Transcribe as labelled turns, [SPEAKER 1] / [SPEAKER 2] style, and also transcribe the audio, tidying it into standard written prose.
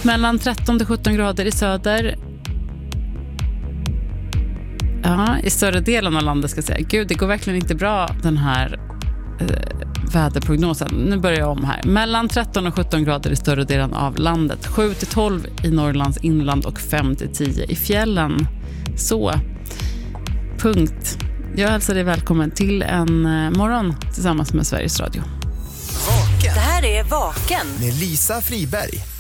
[SPEAKER 1] Mellan 13 till 17 grader i söder. Ja, i större delen av landet ska jag säga. Gud, det går verkligen inte bra den här väderprognosen. Nu börjar jag om här. Mellan 13 och 17 grader i större delen av landet. 7 till 12 i Norrlands inland och 5 till 10 i fjällen. Så, punkt. Jag hälsar dig välkommen till en morgon tillsammans med Sveriges Radio.
[SPEAKER 2] Vaken.
[SPEAKER 3] Det här är Vaken
[SPEAKER 2] Med Lisa Friberg.